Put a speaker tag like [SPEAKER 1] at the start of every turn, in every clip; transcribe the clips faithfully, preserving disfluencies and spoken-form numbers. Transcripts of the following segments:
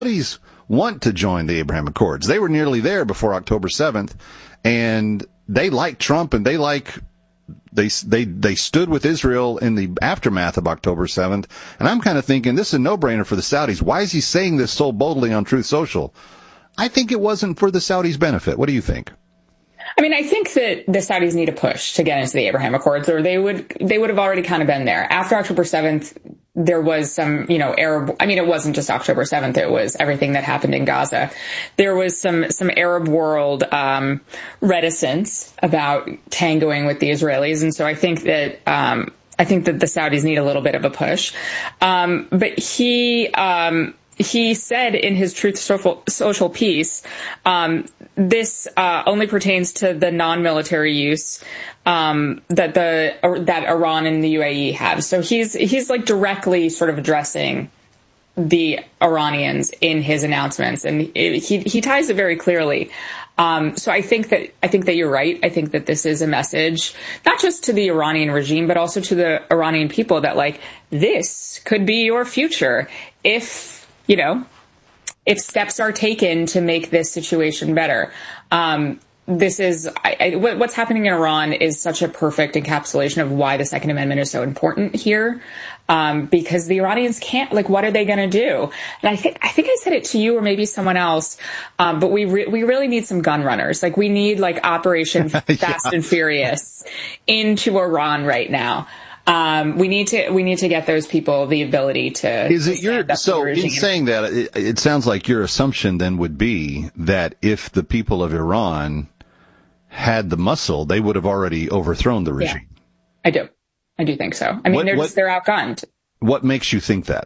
[SPEAKER 1] Saudis want to join the Abraham Accords. They were nearly there before October seventh, and they like Trump, and they like they they they stood with Israel in the aftermath of October seventh. And I'm kind of thinking this is a no-brainer for the Saudis. Why is he saying this so boldly on Truth Social? I think it wasn't for the Saudis' benefit. What do you think?
[SPEAKER 2] I mean, I think that the Saudis need a push to get into the Abraham Accords, or they would they would have already kind of been there. After October seventh, there was some, you know, Arab, I mean, it wasn't just October seventh, it was everything that happened in Gaza. There was some, some Arab world, um, reticence about tangoing with the Israelis. And so I think that, um, I think that the Saudis need a little bit of a push. Um, but he, um, he said in his Truth Social, social piece, um, this uh, only pertains to the non-military use um, that the or, that Iran and the U A E have. So he's he's like directly sort of addressing the Iranians in his announcements, and it, he he ties it very clearly. Um, so I think that I think that you're right. I think that this is a message not just to the Iranian regime, but also to the Iranian people that, like, this could be your future if, you know, if steps are taken to make this situation better. Um, this is I, I, what's happening in Iran is such a perfect encapsulation of why the Second Amendment is so important here. Um, because the Iranians can't, like, what are they going to do? And I think, I think I said it to you or maybe someone else. Um, but we, re- we really need some gun runners. Like, we need like Operation Fast yeah. and Furious into Iran right now. Um, we need to, we need to get those people the ability to.
[SPEAKER 1] Is it your, so in saying that, it, it sounds like your assumption then would be that if the people of Iran had the muscle, they would have already overthrown the regime.
[SPEAKER 2] Yeah, I do. I do think so. I mean,
[SPEAKER 1] what,
[SPEAKER 2] they're
[SPEAKER 1] what,
[SPEAKER 2] just, they're outgunned.
[SPEAKER 1] What makes you think that?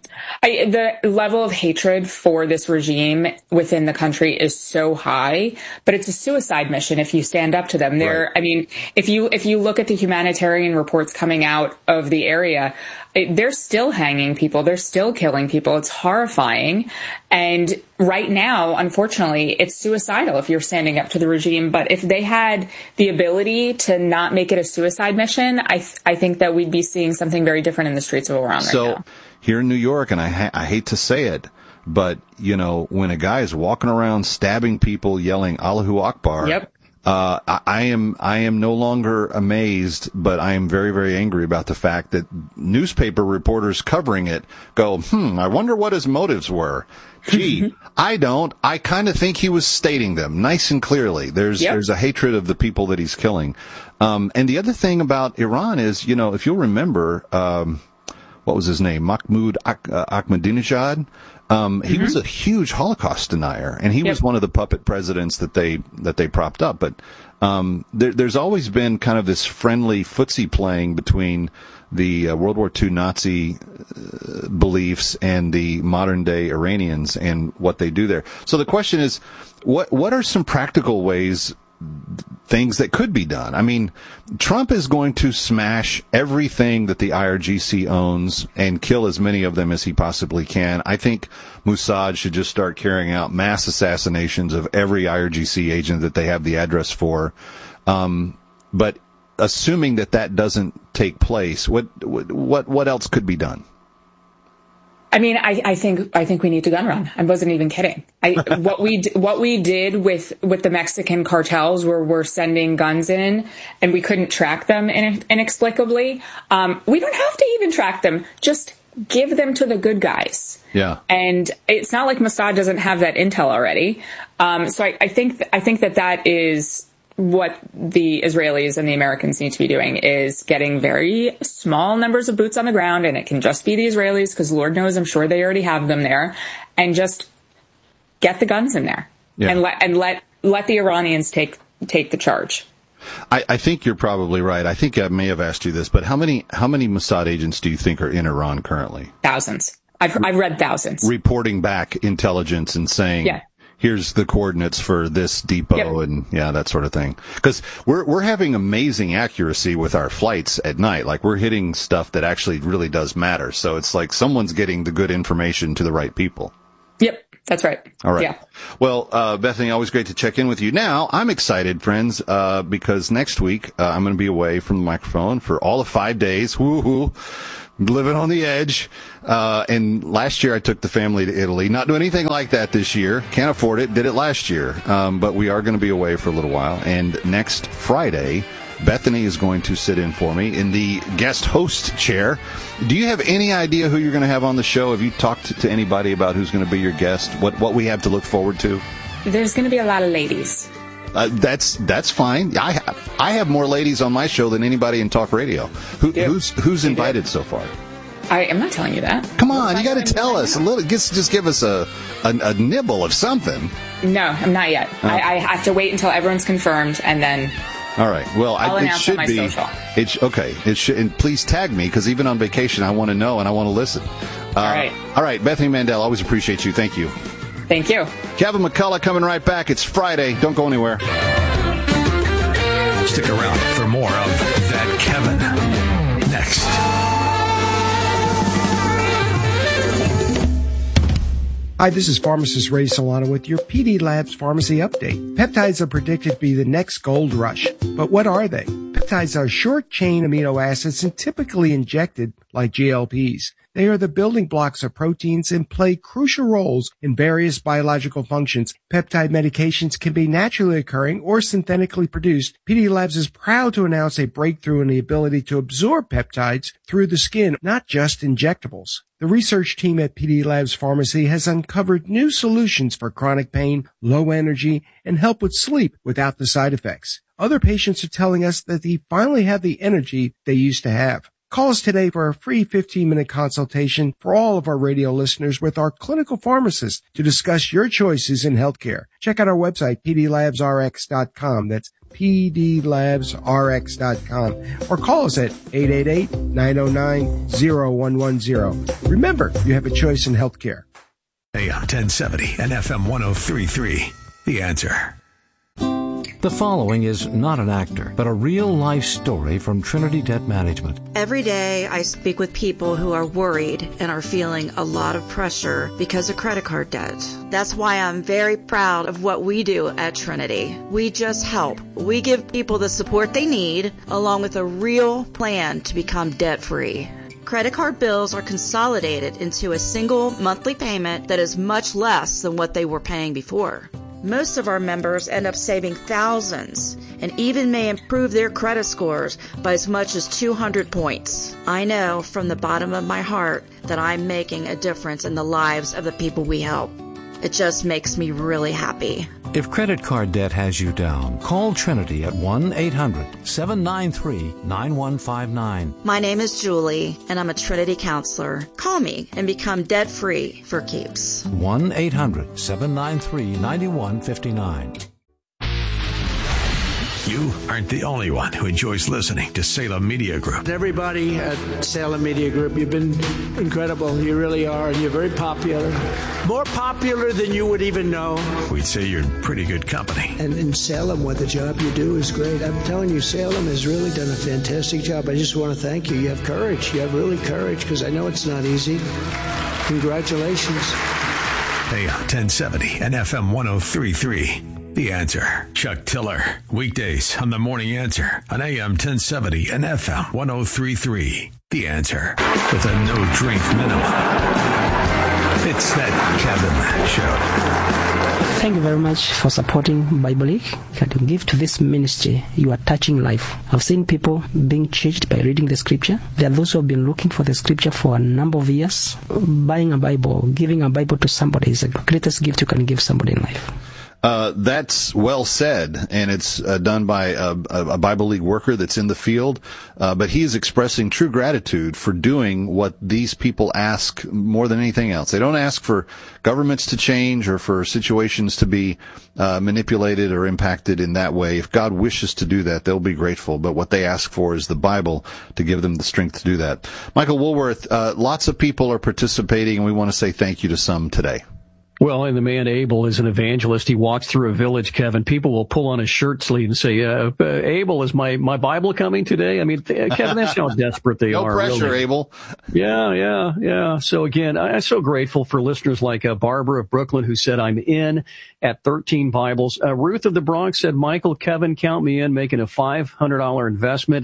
[SPEAKER 2] I, the level of hatred for this regime within the country is so high, but it's a suicide mission if you stand up to them. They're, right. I mean, if you, if you look at the humanitarian reports coming out of the area, it, they're still hanging people. They're still killing people. It's horrifying. And right now, unfortunately, it's suicidal if you're standing up to the regime. But if they had the ability to not make it a suicide mission, I, th- I think that we'd be seeing something very different in the streets of Iran
[SPEAKER 1] so,
[SPEAKER 2] right now.
[SPEAKER 1] Here in New York, and I, ha- I hate to say it, but, you know, when a guy is walking around stabbing people, yelling Allahu Akbar,
[SPEAKER 2] yep.
[SPEAKER 1] uh, I, I am I am no longer amazed, but I am very, very angry about the fact that newspaper reporters covering it go, hmm, I wonder what his motives were. Gee, I don't. I kind of think he was stating them nice and clearly. There's yep. there's a hatred of the people that he's killing. Um, and the other thing about Iran is, you know, if you'll remember, um, what was his name? Mahmoud uh, Ahmadinejad. Um, he mm-hmm. was a huge Holocaust denier, and he yep. was one of the puppet presidents that they that they propped up. But um, there, there's always been kind of this friendly footsie playing between the uh, World War Two Nazi uh, beliefs and the modern day Iranians and what they do there. So the question is, what what are some practical ways? Things that could be done. I mean, Trump is going to smash everything that the I R G C owns and kill as many of them as he possibly can. I think Mossad should just start carrying out mass assassinations of every I R G C agent that they have the address for. Um, but assuming that that doesn't take place, what what what else could be done?
[SPEAKER 2] I mean, I, I think I think we need to gun run. I wasn't even kidding. I, what we what we did with with the Mexican cartels, where we're sending guns in and we couldn't track them inexplicably. Um, we don't have to even track them. Just give them to the good guys.
[SPEAKER 1] Yeah.
[SPEAKER 2] And it's not like Mossad doesn't have that intel already. Um, so I, I think th- I think that that is what the Israelis and the Americans need to be doing, is getting very small numbers of boots on the ground, and it can just be the Israelis, because Lord knows I'm sure they already have them there, and just get the guns in there yeah. and let and let let the Iranians take take the charge.
[SPEAKER 1] I, I think you're probably right. I think I may have asked you this, but how many how many Mossad agents do you think are in Iran currently?
[SPEAKER 2] Thousands. I've I've read thousands.
[SPEAKER 1] Reporting back intelligence and saying, yeah. here's the coordinates for this depot yep. and yeah, that sort of thing. Because we're we're having amazing accuracy with our flights at night. Like, we're hitting stuff that actually really does matter. So it's like someone's getting the good information to the right people.
[SPEAKER 2] Yep, that's right.
[SPEAKER 1] All right.
[SPEAKER 2] Yeah.
[SPEAKER 1] Well, uh, Bethany, always great to check in with you. Now, I'm excited, friends, uh, because next week uh, I'm going to be away from the microphone for all of five days. Woo-hoo. living on the edge. Uh, and last year I took the family to Italy. Not doing anything like that this year. Can't afford it. Did it last year. Um, but we are going to be away for a little while. And next Friday, Bethany is going to sit in for me in the guest host chair. Do you have any idea who you're going to have on the show? Have you talked to anybody about who's going to be your guest? What, what we have to look forward to? There's going to be a lot of ladies. Uh, that's that's fine. I have, I have more ladies on my show than anybody in talk radio. Who, who's who's invited so far? I am not telling you that. Come on, you got to tell us a little. Just, just give us a, a a nibble of something. No, I'm not yet. Oh. I, I have to wait until everyone's confirmed, and then. All right. Well, I'll I, it should on my be. Social. It's okay. It should. And please tag me, because even on vacation, I want to know and I want to listen. Uh, all right. All right, Bethany Mandel. Always appreciate you. Thank you. Thank you. Kevin McCullough coming right back. It's Friday. Don't go anywhere.
[SPEAKER 3] Stick around for more of That Kevin. Next.
[SPEAKER 4] Hi, this is pharmacist Ray Solano with your P D Labs Pharmacy Update. Peptides are predicted to be the next gold rush. But what are they? Peptides are short-chain amino acids and typically injected like G L Ps. They are the building blocks of proteins and play crucial roles in various biological functions. Peptide medications can be naturally occurring or synthetically produced. P D Labs is proud to announce a breakthrough in the ability to absorb peptides through the skin, not just injectables. The research team at P D Labs Pharmacy has uncovered new solutions for chronic pain, low energy, and help with sleep without the side effects. Other patients are telling us that they finally have the energy they used to have. Call us today for a free fifteen-minute consultation for all of our radio listeners with our clinical pharmacist to discuss your choices in healthcare. Check out our website, p d labs r x dot com. That's p d labs r x dot com. Or call us at eight eight eight, nine oh nine, oh one one oh. Remember, you have a choice in healthcare.
[SPEAKER 3] A M ten seventy and F M one oh three point three. The Answer.
[SPEAKER 5] The following is not an actor, but a real-life story from Trinity Debt Management.
[SPEAKER 6] Every day I speak with people who are worried and are feeling a lot of pressure because of credit card debt. That's why I'm very proud of what we do at Trinity. We just help. We give people the support they need, along with a real plan to become debt-free. Credit card bills are consolidated into a single monthly payment that is much less than what they were paying before. Most of our members end up saving thousands and even may improve their credit scores by as much as two hundred points. I know from the bottom of my heart that I'm making a difference in the lives of the people we help. It just makes me really happy.
[SPEAKER 5] If credit card debt has you down, call Trinity at one eight hundred, seven nine three, nine one five nine.
[SPEAKER 6] My name is Julie, and I'm a Trinity counselor. Call me and become debt-free for keeps.
[SPEAKER 5] one eight hundred, seven nine three, nine one five nine.
[SPEAKER 3] You aren't the only one who enjoys listening to Salem Media Group.
[SPEAKER 7] Everybody at Salem Media Group, you've been incredible. You really are, and you're very popular. More popular than you would even know.
[SPEAKER 3] We'd say you're in pretty good company.
[SPEAKER 7] And in Salem, what the job you do is great. I'm telling you, Salem has really done a fantastic job. I just want to thank you. You have courage. You have really courage, because I know it's not easy. Congratulations.
[SPEAKER 3] A M ten seventy and F M one oh three point three. The Answer. Chuck Tiller. Weekdays on The Morning Answer on A M ten seventy and F M one oh three point three. The Answer. With a no-drink minimum. It's That Kevin Show.
[SPEAKER 8] Thank you very much for supporting Bible League. Can you give to this ministry? You are touching life. I've seen people being changed by reading the scripture. There are those who have been looking for the scripture for a number of years. Buying a Bible, giving a Bible to somebody is the greatest gift you can give somebody in life.
[SPEAKER 1] Uh, that's well said, and it's uh, done by a, a Bible League worker that's in the field. Uh, but he is expressing true gratitude for doing what these people ask more than anything else. They don't ask for governments to change or for situations to be uh, manipulated or impacted in that way. If God wishes to do that, they'll be grateful. But what they ask for is the Bible to give them the strength to do that. Michael Woolworth, uh, lots of people are participating, and we want to say thank you to some today.
[SPEAKER 9] Well, and the man Abel is an evangelist. He walks through a village, Kevin. People will pull on his shirt sleeve and say, uh, uh, Abel, is my, my Bible coming today? I mean, th- Kevin, that's how desperate they
[SPEAKER 1] no
[SPEAKER 9] are.
[SPEAKER 1] No pressure,
[SPEAKER 9] really.
[SPEAKER 1] Abel.
[SPEAKER 9] Yeah, yeah, yeah. So again, I'm so grateful for listeners like uh, Barbara of Brooklyn, who said, I'm in at thirteen Bibles. Uh, Ruth of the Bronx said, Michael, Kevin, count me in, making a five hundred dollars investment.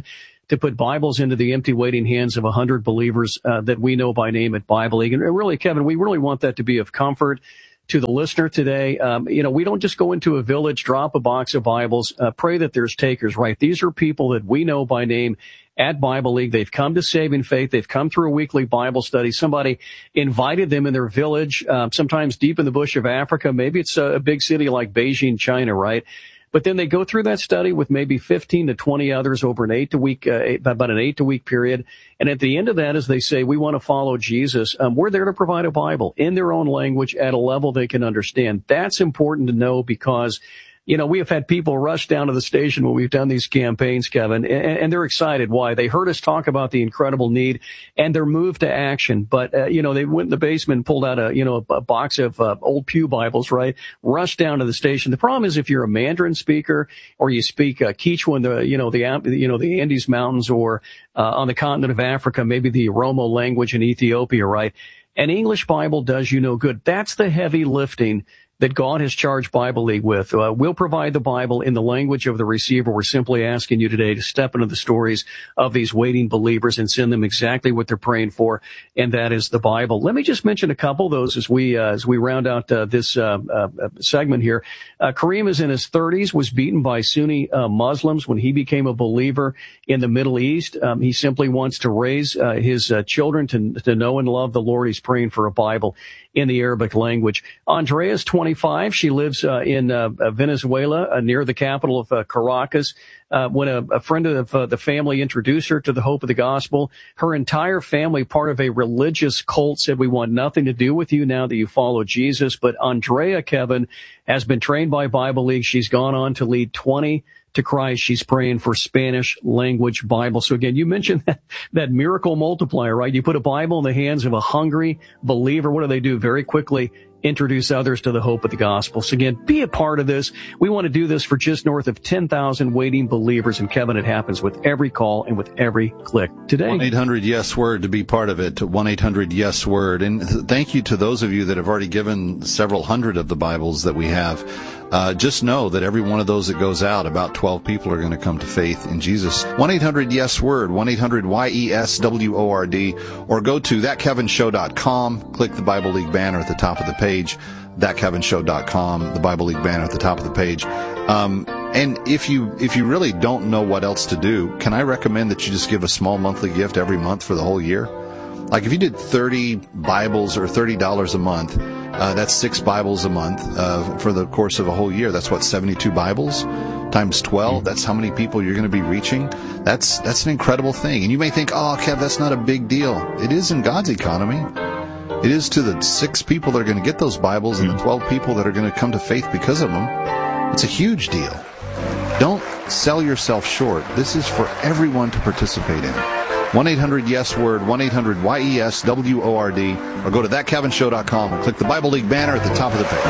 [SPEAKER 9] to put Bibles into the empty waiting hands of a hundred believers uh, that we know by name at Bible League. And really, Kevin, we really want that to be of comfort to the listener today. Um, you know, we don't just go into a village, drop a box of Bibles, uh, pray that there's takers, right? These are people that we know by name at Bible League. They've come to saving faith. They've come through a weekly Bible study. Somebody invited them in their village, um, sometimes deep in the bush of Africa. Maybe it's a, a big city like Beijing, China, right? But then they go through that study with maybe fifteen to twenty others over an eight to week, uh, eight, about an eight to week period. And at the end of that, as they say, we want to follow Jesus. Um, we're there to provide a Bible in their own language at a level they can understand. That's important to know because, you know, we have had people rush down to the station when we've done these campaigns, Kevin, and, and they're excited. Why? They heard us talk about the incredible need and they're moved to action. But, uh, you know, they went in the basement and pulled out a, you know, a box of uh, old pew Bibles, right? Rushed down to the station. The problem is if you're a Mandarin speaker or you speak uh, Quechua in the, you know, the, you know, the Andes Mountains or uh, on the continent of Africa, maybe the Oromo language in Ethiopia, right? An English Bible does you no good. That's the heavy lifting that God has charged Bible League with. Uh, we'll provide the Bible in the language of the receiver. We're simply asking you today to step into the stories of these waiting believers and send them exactly what they're praying for, and that is the Bible. Let me just mention a couple of those as we uh, as we round out uh, this uh, uh, segment here. Uh, Kareem is in his thirties, was beaten by Sunni uh, Muslims when he became a believer in the Middle East. Um, he simply wants to raise uh, his uh, children to, to know and love the Lord. He's praying for a Bible in the Arabic language. Andrea is twenty-five. She lives uh, in uh, Venezuela, uh, near the capital of uh, Caracas. Uh, when a, a friend of uh, the family introduced her to the hope of the gospel, her entire family, part of a religious cult, said, we want nothing to do with you now that you follow Jesus. But Andrea, Kevin, has been trained by Bible League. She's gone on to lead twenty to Christ. She's praying for Spanish language Bible. So again, you mentioned that, that miracle multiplier, right? You put a Bible in the hands of a hungry believer. What do they do? Very quickly introduce others to the hope of the gospel. So again, be a part of this. We want to do this for just north of ten thousand waiting believers. And Kevin, it happens with every call and with every click today.
[SPEAKER 1] one eight hundred yes word to be part of it. one eight hundred yes word. And thank you to those of you that have already given several hundred of the Bibles that we have. Uh, just know that every one of those that goes out, about twelve people are going to come to faith in Jesus. one eight hundred yes word, one eight hundred Y E S W O R D, or go to that kevin show dot com, click the Bible League banner at the top of the page, that kevin show dot com, the Bible League banner at the top of the page. Um, and if you, if you really don't know what else to do, can I recommend that you just give a small monthly gift every month for the whole year? Like if you did thirty Bibles or thirty dollars a month, uh, that's six Bibles a month, uh, for the course of a whole year. That's what, seventy-two Bibles times twelve. That's how many people you're going to be reaching. That's, that's an incredible thing. And you may think, oh, Kev, that's not a big deal. It is in God's economy. It is to the six people that are going to get those Bibles and the twelve people that are going to come to faith because of them. It's a huge deal. Don't sell yourself short. This is for everyone to participate in. one eight hundred yes word, one eight hundred Y E S W O R D, or go to that kevin show dot com and click the Bible League banner at the top of the page.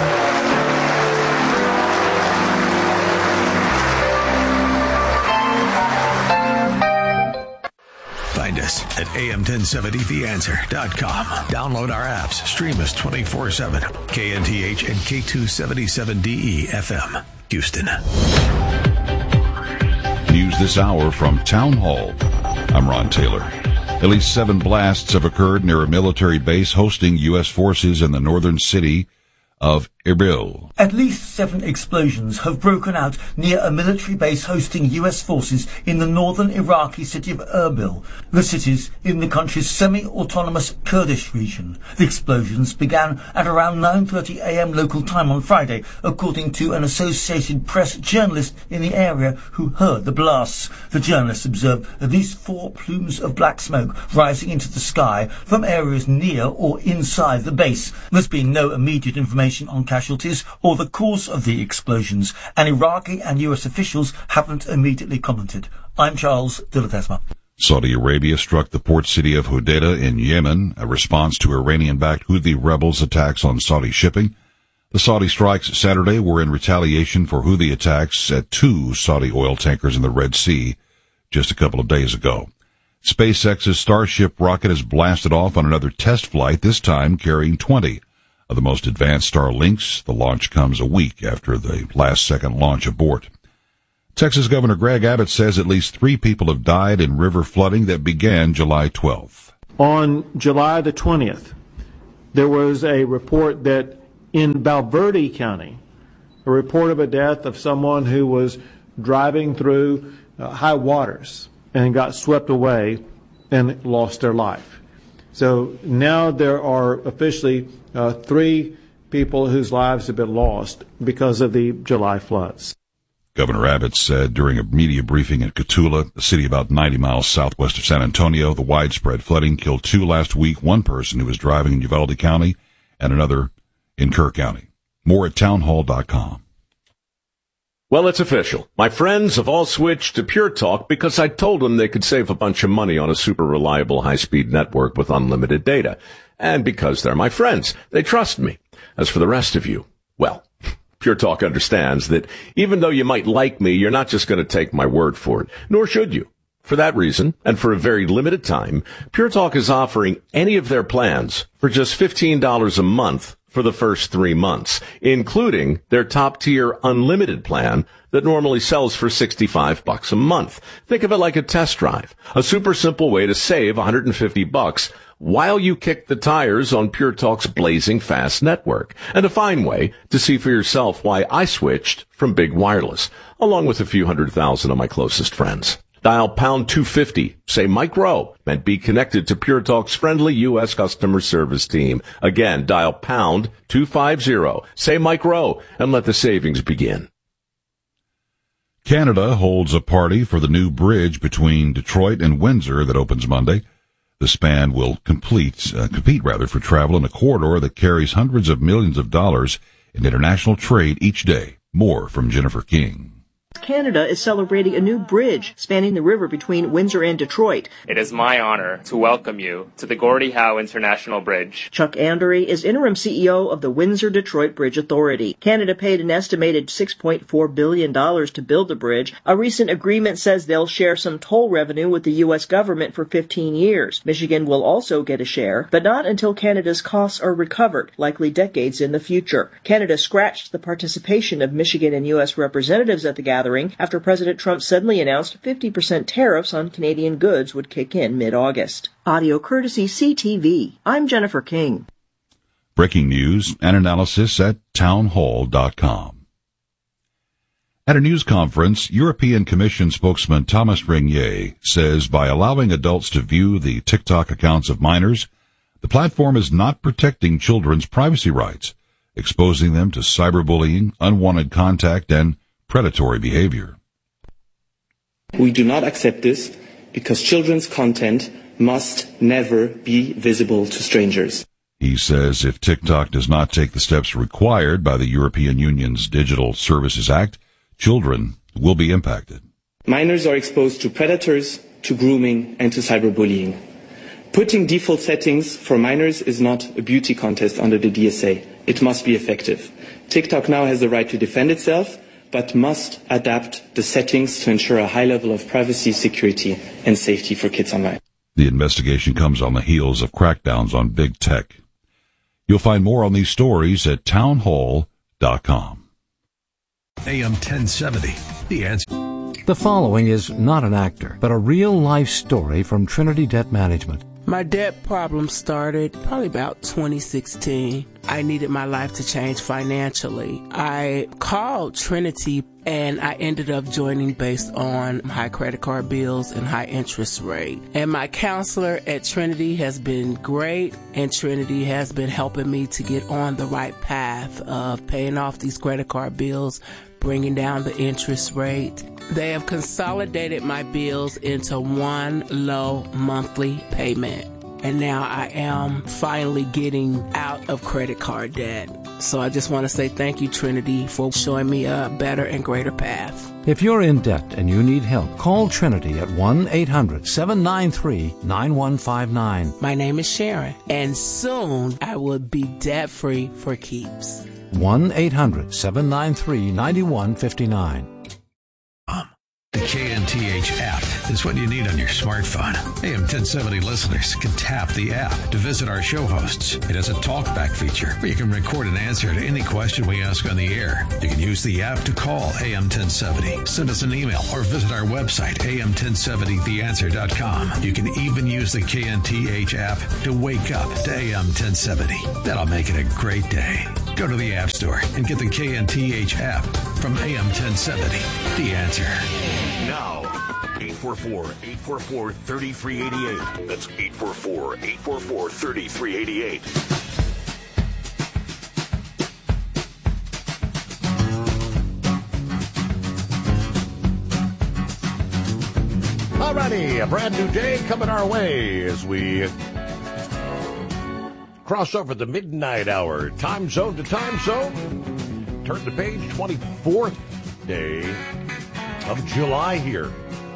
[SPEAKER 3] Find us at A M ten seventy the answer dot com. Download our apps. Stream us twenty-four seven. K N T H and K two seventy-seven D E F M, Houston.
[SPEAKER 10] News this hour from Town Hall. I'm Ron Taylor. At least seven blasts have occurred near a military base hosting U S forces in the northern city of Erbil.
[SPEAKER 11] At least seven explosions have broken out near a military base hosting U S forces in the northern Iraqi city of Erbil. The city's in the country's semi-autonomous Kurdish region. The explosions began at around nine thirty a m local time on Friday, according to an Associated Press journalist in the area who heard the blasts. The journalist observed at least four plumes of black smoke rising into the sky from areas near or inside the base. There's been no immediate information on casualties or the cause of the explosions, and Iraqi and U S officials haven't immediately commented. I'm Charles de la Tesma.
[SPEAKER 10] Saudi Arabia struck the port city of Hodeidah in Yemen, a response to Iranian-backed Houthi rebels' attacks on Saudi shipping. The Saudi strikes Saturday were in retaliation for Houthi attacks at two Saudi oil tankers in the Red Sea just a couple of days ago. SpaceX's Starship rocket has blasted off on another test flight, this time carrying twenty of the most advanced Starlinks. The launch comes a week after the last-second launch abort. Texas Governor Greg Abbott says at least three people have died in river flooding that began July twelfth.
[SPEAKER 12] On July the twentieth, there was a report that in Valverde County, a report of a death of someone who was driving through uh, high waters and got swept away and lost their life. So now there are officially uh, three people whose lives have been lost because of the July floods.
[SPEAKER 10] Governor Abbott said during a media briefing in Cotulla, a city about ninety miles southwest of San Antonio, the widespread flooding killed two last week, one person who was driving in Uvalde County and another in Kerr County. More at townhall dot com.
[SPEAKER 13] Well, it's official. My friends have all switched to Pure Talk because I told them they could save a bunch of money on a super reliable high-speed network with unlimited data. And because they're my friends, they trust me. As for the rest of you, well, Pure Talk understands that even though you might like me, you're not just going to take my word for it, nor should you. For that reason, and for a very limited time, Pure Talk is offering any of their plans for just fifteen dollars a month for the first three months, including their top-tier unlimited plan that normally sells for sixty-five bucks a month. Think of it like a test drive, a super simple way to save one hundred fifty bucks while you kick the tires on Pure Talk's blazing fast network, and a fine way to see for yourself why I switched from big wireless, along with a few hundred thousand of my closest friends. Dial pound two fifty, say Mike Rowe, and be connected to Pure Talk's friendly U S customer service team. Again, dial pound two fifty, say Mike Rowe, and let the savings begin.
[SPEAKER 10] Canada holds a party for the new bridge between Detroit and Windsor that opens Monday. The span will complete, uh, compete rather for travel in a corridor that carries hundreds of millions of dollars in international trade each day. More from Jennifer King.
[SPEAKER 14] Canada is celebrating a new bridge spanning the river between Windsor and Detroit.
[SPEAKER 15] It is my honor to welcome you to the Gordie Howe International Bridge.
[SPEAKER 14] Chuck Andery is interim C E O of the Windsor-Detroit Bridge Authority. Canada paid an estimated six point four billion dollars to build the bridge. A recent agreement says they'll share some toll revenue with the U S government for fifteen years. Michigan will also get a share, but not until Canada's costs are recovered, likely decades in the future. Canada scratched the participation of Michigan and U S representatives at the gathering after President Trump suddenly announced fifty percent tariffs on Canadian goods would kick in mid-August. Audio courtesy C T V. I'm Jennifer King.
[SPEAKER 10] Breaking news and analysis at townhall dot com. At a news conference, European Commission spokesman Thomas Renier says by allowing adults to view the TikTok accounts of minors, the platform is not protecting children's privacy rights, exposing them to cyberbullying, unwanted contact, and predatory behavior.
[SPEAKER 16] We do not accept this because children's content must never be visible to strangers.
[SPEAKER 10] He says if TikTok does not take the steps required by the European Union's Digital Services Act, children will be impacted.
[SPEAKER 16] Minors are exposed to predators, to grooming, and to cyberbullying. Putting default settings for minors is not a beauty contest under the D S A. It must be effective. TikTok now has the right to defend itself, but must adapt the settings to ensure a high level of privacy, security, and safety for kids online.
[SPEAKER 10] The investigation comes on the heels of crackdowns on big tech. You'll find more on these stories at townhall dot com.
[SPEAKER 3] A M ten seventy, The Answer.
[SPEAKER 5] The following is not an actor, but a real-life story from Trinity Debt Management.
[SPEAKER 17] My debt problem started probably about twenty sixteen. I needed my life to change financially. I called Trinity and I ended up joining based on high credit card bills and high interest rate. And my counselor at Trinity has been great, and Trinity has been helping me to get on the right path of paying off these credit card bills, bringing down the interest rate. They have consolidated my bills into one low monthly payment. And now I am finally getting out of credit card debt. So I just want to say thank you, Trinity, for showing me a better and greater path.
[SPEAKER 5] If you're in debt and you need help, call Trinity at one eight hundred seven nine three nine one five nine.
[SPEAKER 17] My name is Sharon, and soon I will be debt-free for keeps.
[SPEAKER 5] one eight hundred seven nine three nine one five nine.
[SPEAKER 3] The K N T H app is what you need on your smartphone. A M ten seventy listeners can tap the app to visit our show hosts. It has a talkback feature where you can record an answer to any question we ask on the air. You can use the app to call A M ten seventy, send us an email, or visit our website, A M ten seventy the answer dot com. You can even use the K N T H app to wake up to A M ten seventy. That'll make it a great day. Go to the App Store and get the K N T H app from A M ten seventy. The Answer.
[SPEAKER 18] Now, eight four four, eight four four, three three eight eight. That's eight four four, eight four four, three three eight eight.
[SPEAKER 19] Alrighty, a brand new day coming our way as we cross over the midnight hour, time zone to time zone. Turn to page, twenty-fourth day of July here.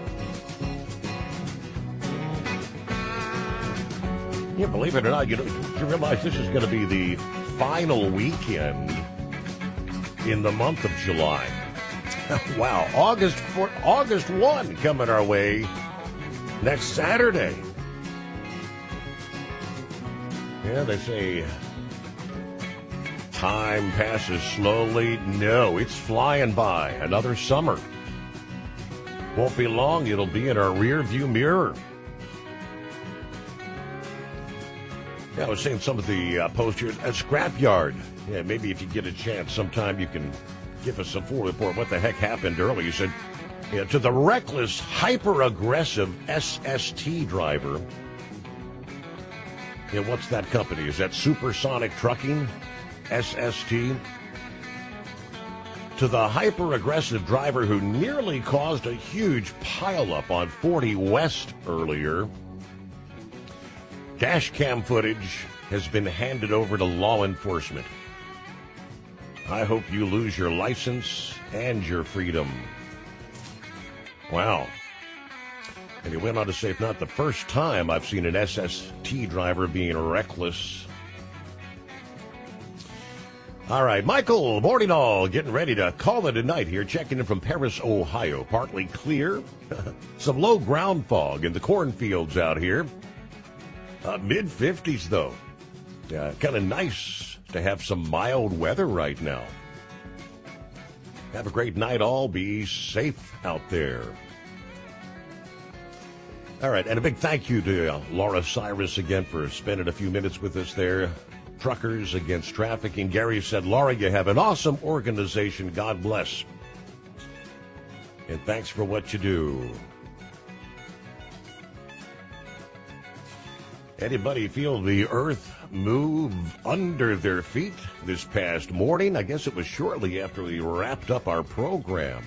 [SPEAKER 19] Yeah, believe it or not, you know, you realize this is going to be the final weekend in the month of July. Wow, August for August first coming our way next Saturday. Yeah, they say time passes slowly. No, it's flying by. Another summer. Won't be long. It'll be in our rear view mirror. Yeah, I was seeing some of the uh, posts here at Scrapyard. Yeah, maybe if you get a chance sometime you can give us a full report. What the heck happened earlier? You said, yeah, to the reckless, hyper-aggressive S S T driver. Yeah, what's that company? Is that Supersonic Trucking? S S T? To the hyper-aggressive driver who nearly caused a huge pileup on forty West earlier. Dash cam footage has been handed over to law enforcement. I hope you lose your license and your freedom. Wow. And he went on to say, it's not the first time I've seen an S S T driver being reckless. All right, Michael Morninall getting ready to call it a night here, checking in from Paris, Ohio. Partly clear. Some low ground fog in the cornfields out here. Uh, mid fifties, though. Uh, kind of nice to have some mild weather right now. Have a great night, all. Be safe out there. All right, and a big thank you to uh, Laura Cyrus again for spending a few minutes with us there. Truckers Against Trafficking. Gary said, Laura, you have an awesome organization. God bless. And thanks for what you do. Anybody feel the earth move under their feet this past morning? I guess it was shortly after we wrapped up our program.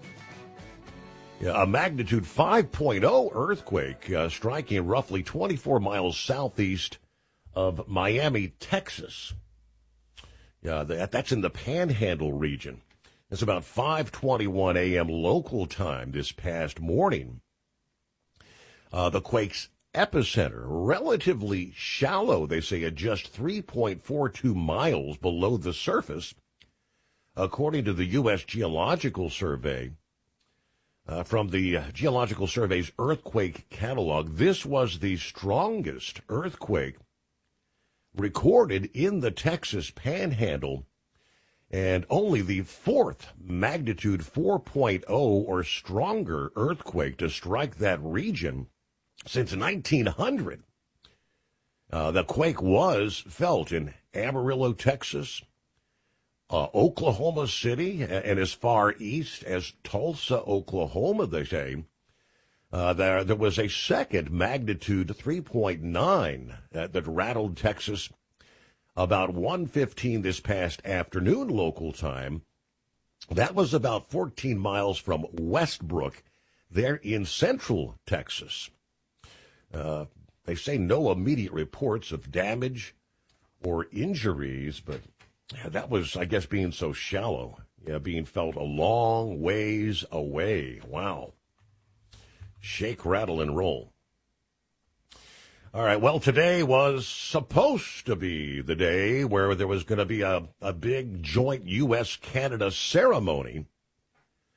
[SPEAKER 19] A magnitude five point oh earthquake uh, striking roughly twenty-four miles southeast of Miami, Texas. Yeah, that, that's in the Panhandle region. It's about five twenty-one a.m. local time this past morning. Uh, the quake's epicenter, relatively shallow, they say, at just three point four two miles below the surface, according to the U S Geological Survey. Uh, from the Geological Survey's earthquake catalog, this was the strongest earthquake recorded in the Texas Panhandle, and only the fourth magnitude four point oh or stronger earthquake to strike that region since nineteen hundred. Uh, the quake was felt in Amarillo, Texas, Uh, Oklahoma City, and as far east as Tulsa, Oklahoma, they say. Uh, there, there was a second magnitude three point nine uh, that rattled Texas about one fifteen this past afternoon local time. That was about fourteen miles from Westbrook, there in central Texas. Uh, they say no immediate reports of damage or injuries, but yeah, that was, I guess, being so shallow, yeah, being felt a long ways away. Wow. Shake, rattle, and roll. All right, well, today was supposed to be the day where there was going to be a, a big joint U S Canada ceremony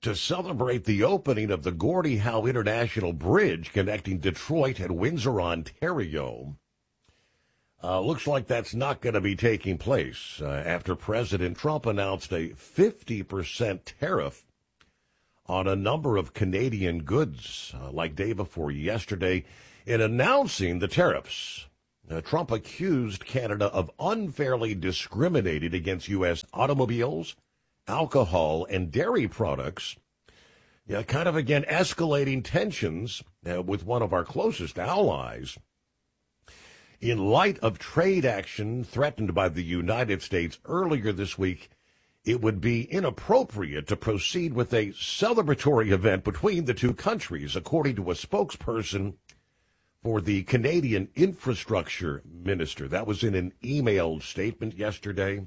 [SPEAKER 19] to celebrate the opening of the Gordie Howe International Bridge connecting Detroit and Windsor, Ontario. Uh, looks like that's not going to be taking place uh, after President Trump announced a fifty percent tariff on a number of Canadian goods, uh, like day before yesterday. In announcing the tariffs, uh, Trump accused Canada of unfairly discriminating against U S automobiles, alcohol, and dairy products, yeah, kind of, again, escalating tensions uh, with one of our closest allies. In light of trade action threatened by the United States earlier this week, it would be inappropriate to proceed with a celebratory event between the two countries, according to a spokesperson for the Canadian infrastructure minister. That was in an emailed statement yesterday.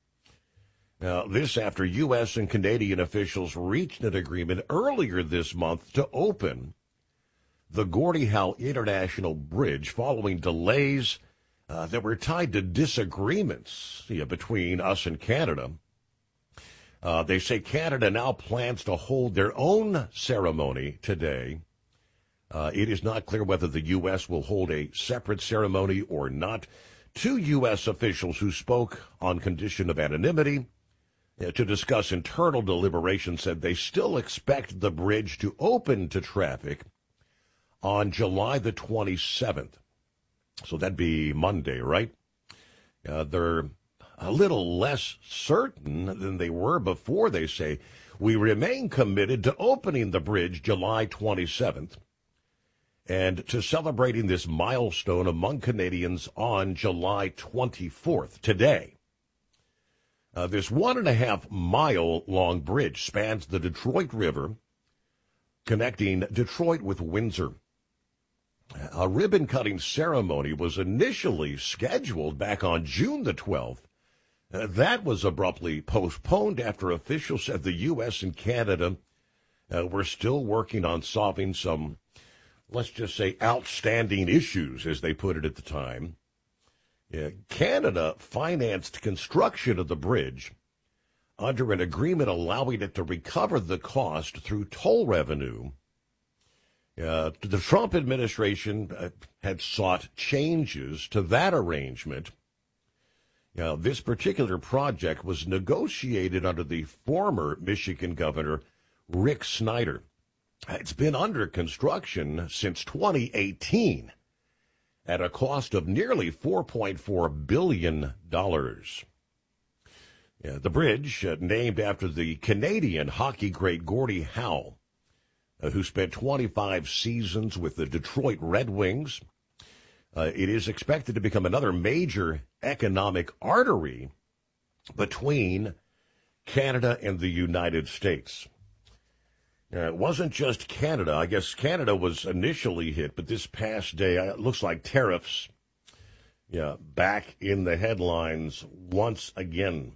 [SPEAKER 19] Now, this after U S and Canadian officials reached an agreement earlier this month to open the Gordie Howe International Bridge following delays uh, that were tied to disagreements yeah, between us and Canada. Uh, they say Canada now plans to hold their own ceremony today. Uh, it is not clear whether the U S will hold a separate ceremony or not. Two U S officials who spoke on condition of anonymity uh, to discuss internal deliberations said they still expect the bridge to open to traffic on July the twenty-seventh. So that'd be Monday, right? Uh, they're a little less certain than they were before. They say, we remain committed to opening the bridge July twenty-seventh and to celebrating this milestone among Canadians on July twenty-fourth, today. Uh, this one and a half mile long bridge spans the Detroit River, connecting Detroit with Windsor. A ribbon-cutting ceremony was initially scheduled back on June the twelfth. Uh, that was abruptly postponed after officials said the U S and Canada uh, were still working on solving some, let's just say, outstanding issues, as they put it at the time. Uh, Canada financed construction of the bridge under an agreement allowing it to recover the cost through toll revenue. Uh, the Trump administration uh, had sought changes to that arrangement. Now, this particular project was negotiated under the former Michigan governor, Rick Snyder. It's been under construction since twenty eighteen at a cost of nearly four point four billion dollars. Yeah, the bridge, uh, named after the Canadian hockey great Gordie Howe, uh, who spent twenty-five seasons with the Detroit Red Wings. Uh, it is expected to become another major economic artery between Canada and the United States. Uh, it wasn't just Canada. I guess Canada was initially hit, but this past day, uh, it looks like tariffs, yeah, back in the headlines once again.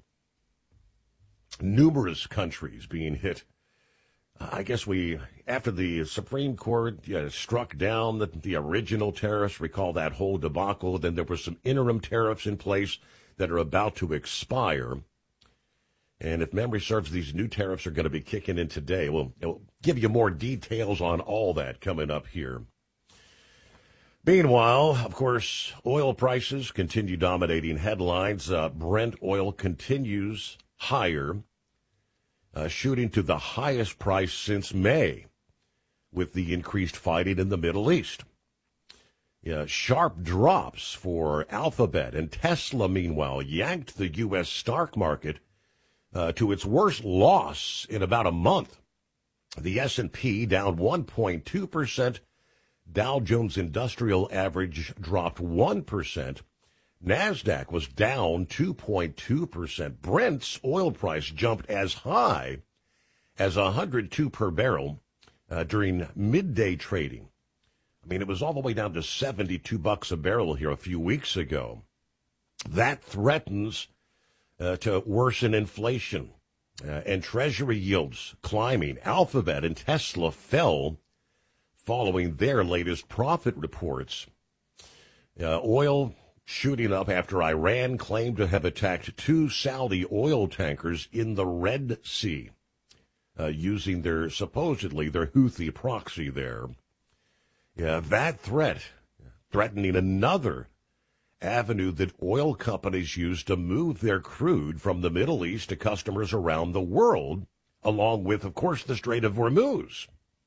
[SPEAKER 19] Numerous countries being hit. I guess we, after the Supreme Court yeah, struck down the, the original tariffs, recall that whole debacle, then there were some interim tariffs in place that are about to expire. And if memory serves, these new tariffs are going to be kicking in today. We'll, we'll give you more details on all that coming up here. Meanwhile, of course, oil prices continue dominating headlines. Uh, Brent oil continues higher, uh, shooting to the highest price since May with the increased fighting in the Middle East. Yeah, sharp drops for Alphabet and Tesla, meanwhile, yanked the U S stock market uh, to its worst loss in about a month. The S and P down one point two percent. Dow Jones Industrial Average dropped one percent. NASDAQ was down two point two percent. Brent's oil price jumped as high as one hundred two per barrel uh, during midday trading. I mean, it was all the way down to seventy-two bucks a barrel here a few weeks ago. That threatens uh, to worsen inflation uh, and Treasury yields climbing. Alphabet and Tesla fell following their latest profit reports. Uh, oil shooting up after Iran claimed to have attacked two Saudi oil tankers in the Red Sea. uh, using their, supposedly, their Houthi proxy there. Yeah, that threat, threatening another avenue that oil companies use to move their crude from the Middle East to customers around the world, along with, of course, the Strait of Hormuz.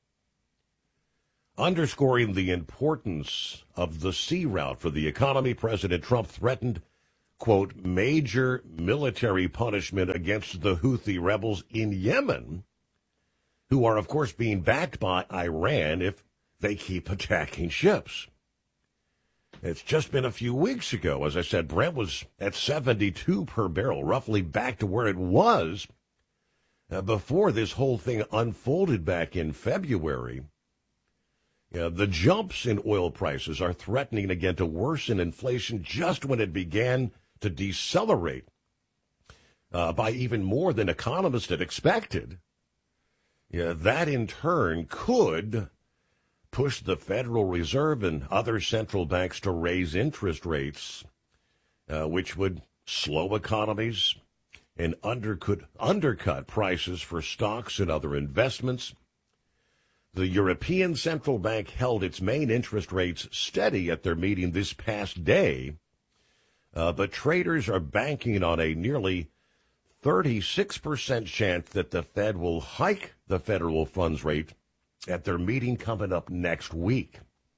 [SPEAKER 19] Underscoring the importance of the sea route for the economy, President Trump threatened, quote, major military punishment against the Houthi rebels in Yemen, who are, of course, being backed by Iran if they keep attacking ships. It's just been a few weeks ago. As I said, Brent was at seventy-two per barrel, roughly back to where it was uh, before this whole thing unfolded back in February. Uh, the jumps in oil prices are threatening again to worsen inflation just when it began to decelerate uh, by even more than economists had expected. Yeah, that in turn could push the Federal Reserve and other central banks to raise interest rates, uh, which would slow economies and undercut, undercut prices for stocks and other investments. The European Central Bank held its main interest rates steady at their meeting this past day, uh, but traders are banking on a nearly thirty-six percent chance that the Fed will hike the federal funds rate at their meeting coming up next week.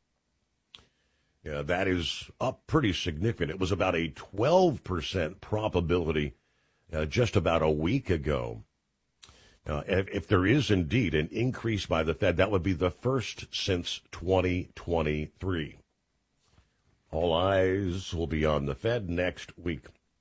[SPEAKER 19] Yeah, that is up pretty significant. It was about a twelve percent probability uh, just about a week ago. Uh, if, if there is indeed an increase by the Fed, that would be the first since twenty twenty-three. All eyes will be on the Fed next week.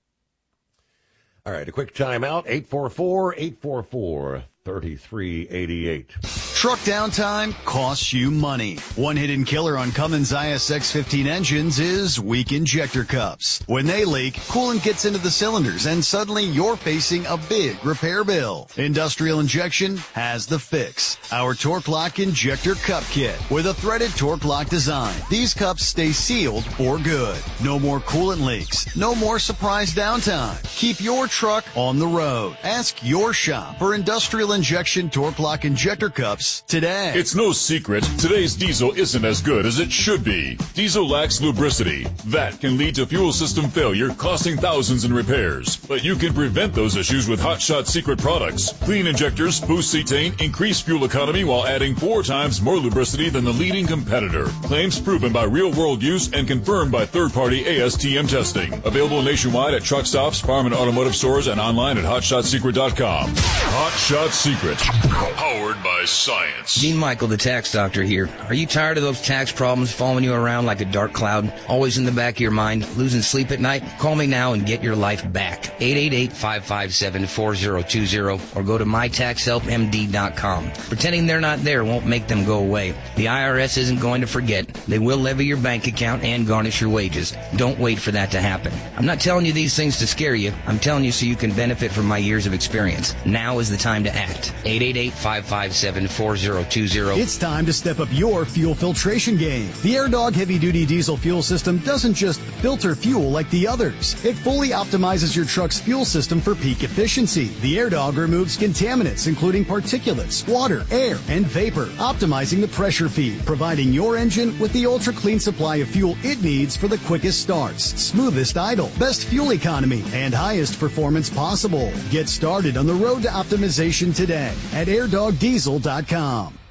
[SPEAKER 19] All right, a quick timeout, eight four four, eight four four, three three eight eight.
[SPEAKER 20] Truck downtime costs you money. One hidden killer on Cummins I S X fifteen engines is weak injector cups. When they leak, coolant gets into the cylinders and suddenly you're facing a big repair bill. Industrial Injection has the fix. Our Torque Lock Injector Cup Kit with a threaded Torque Lock design. These cups stay sealed for good. No more coolant leaks. No more surprise downtime. Keep your truck on the road. Ask your shop for Industrial Injection Torque Lock Injector Cups today.
[SPEAKER 21] It's no secret today's diesel isn't as good as it should be. Diesel lacks lubricity. That can lead to fuel system failure, costing thousands in repairs. But you can prevent those issues with Hot Shot Secret products. Clean injectors, boost cetane, increase fuel economy while adding four times more lubricity than the leading competitor. Claims proven by real-world use and confirmed by third-party A S T M testing. Available nationwide at truck stops, farm and automotive stores, and online at hot shot secret dot com. Hot Shot Secret, powered by science.
[SPEAKER 22] Dean Michael, the tax doctor here. Are you tired of those tax problems following you around like a dark cloud, always in the back of your mind, losing sleep at night? Call me now and get your life back. eight eight eight, five five seven, four zero two zero or go to my tax help m d dot com. Pretending they're not there won't make them go away. The I R S isn't going to forget. They will levy your bank account and garnish your wages. Don't wait for that to happen. I'm not telling you these things to scare you. I'm telling you so you can benefit from my years of experience. Now is the time to act. eight eight eight, five five seven, four zero two zero.
[SPEAKER 23] It's time to step up your fuel filtration game. The AirDog heavy-duty diesel fuel system doesn't just filter fuel like the others. It fully optimizes your truck's fuel system for peak efficiency. The AirDog removes contaminants, including particulates, water, air, and vapor, optimizing the pressure feed, providing your engine with the ultra-clean supply of fuel it needs for the quickest starts, smoothest idle, best fuel economy, and highest performance possible. Get started on the road to optimization today at air dog diesel dot com.